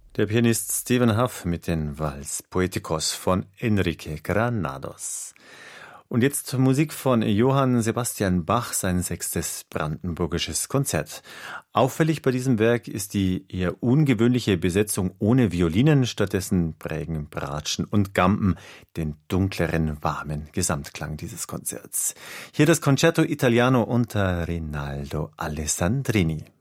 Der Pianist Stephen Hough mit den Vals Poeticos von Enrique Granados. Und jetzt Musik von Johann Sebastian Bach, sein 6. brandenburgisches Konzert. Auffällig bei diesem Werk ist die eher ungewöhnliche Besetzung ohne Violinen, stattdessen prägen Bratschen und Gamben den dunkleren, warmen Gesamtklang dieses Konzerts. Hier das Concerto Italiano unter Rinaldo Alessandrini.